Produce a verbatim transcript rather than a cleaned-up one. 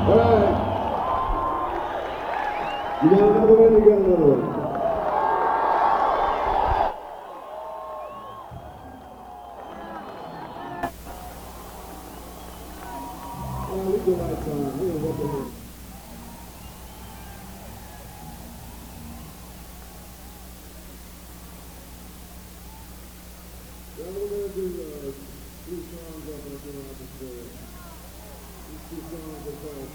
All right. You got another one? You got another one. Yeah, leave the lights on. Hey, what the heck? Well, we're going to do uh, two songs up and I can have this for These two songs are called